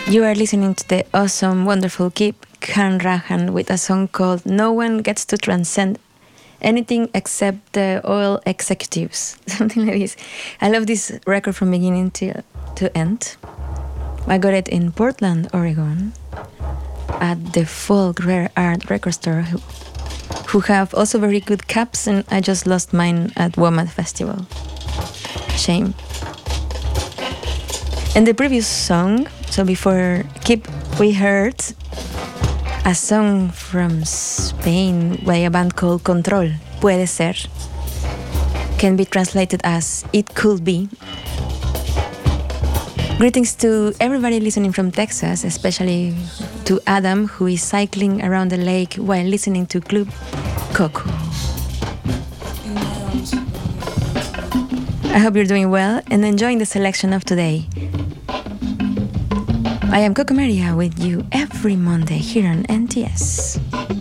You are listening to the awesome, wonderful Kip Hanrahan with a song called No One Gets to Transcend Anything Except the Oil Executives. Something like this. I love this record from beginning to end. I got it in Portland, Oregon, at the Folk Rare Art record store, who have also very good caps, and I just lost mine at WOMAD Festival. Shame. And the previous song, so before Kip, we heard a song from Spain by a band called Control, Puede Ser, can be translated as It Could Be. Greetings to everybody listening from Texas, especially to Adam, who is cycling around the lake while listening to Club Coco. I hope you're doing well and enjoying the selection of today. I am Coco Maria with you every Monday here on NTS.